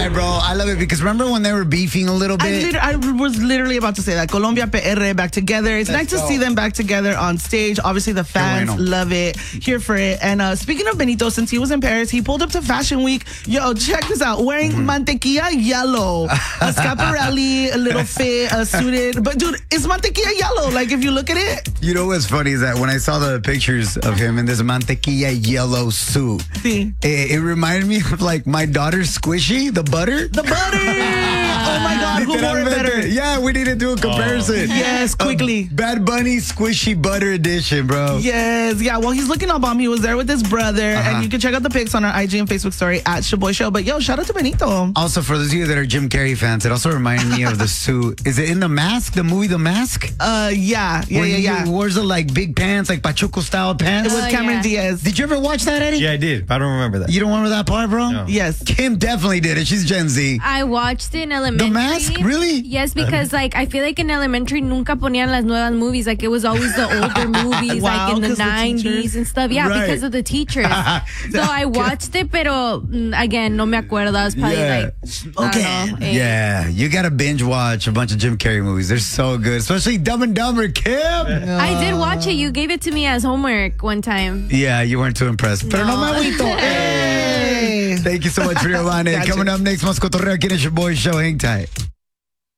why, bro. I love it because remember when they were beefing a little bit? I was literally about to say that. Colombia, PR, back together. It's nice to see them back together on stage. Obviously, the fans love it. Here for it. And speaking of Benito, since he was in Paris, he pulled up to Fashion Week. Yo, check this out. Wearing mantequilla yellow. A Schiaparelli, a little fit, suited. But, dude, it's mantequilla yellow. Like, if you look at it. You know what's funny is that when I saw the pictures of him in this mantequilla yellow suit, it reminded me of, like, my daughter's Squishy, the butter. The butter! Oh, my God. Who wore it better? Yeah, we need to do a comparison. Yes, quickly. Bad Bunny Squishy Butter Edition, bro. Yes. Yeah, well, he's looking all bomb. He was there with his brother. And you can check out the pics on our IG and Facebook story at Shaboy Show. But, yo, shout out to Benito. Also, for those of you that are Jim Carrey fans, it also reminded me of the suit. Is it in The Mask, the movie The Mask? Yeah. He wears the, like, big pants, like Pachuco style pants. It was Cameron Diaz. Did you ever watch that, Eddie? Yeah, I did. I don't remember that. You don't remember that part, bro? No. Yes. Kim definitely did it. She's Gen Z. I watched it in elementary. The Mask? Really? Yes, because like I feel like in elementary nunca ponían las nuevas movies. Like it was always the older movies, Wow, like in the 'cause the 90s and stuff. Yeah, Right. because of the teachers. So I watched it, pero again, no me acuerdo. I was probably like, I don't know, 8. Yeah, you gotta binge watch a bunch of Jim Carrey movies. They're so good, especially Dumb and Dumber, Kim. I did watch it. You gave it to me as homework one time. Yeah, you weren't too impressed. Pero no me agüito. Hey. Thank you so much for your line. Coming up next, más cotorreo aquí en el Shaboy Show. Hang tight.